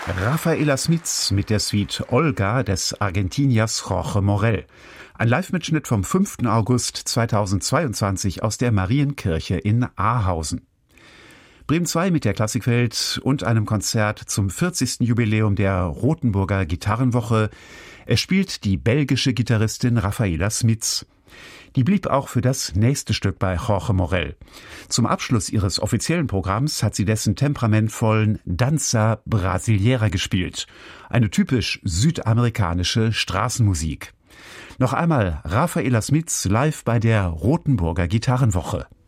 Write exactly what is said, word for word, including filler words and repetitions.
Rafaela Smith mit der Suite Olga des Argentiniers Jorge Morel. Ein Live-Mitschnitt vom fünften August zweitausendzweiundzwanzig aus der Marienkirche in Ahausen. Bremen zwei mit der Klassikfeld und einem Konzert zum vierzigsten Jubiläum der Rothenburger Gitarrenwoche. Es spielt die belgische Gitarristin Rafaela Smith. Die blieb auch für das nächste Stück bei Jorge Morel. Zum Abschluss ihres offiziellen Programms hat sie dessen temperamentvollen Danza Brasileira gespielt. Eine typisch südamerikanische Straßenmusik. Noch einmal Rafaela Smith live bei der Rothenburger Gitarrenwoche.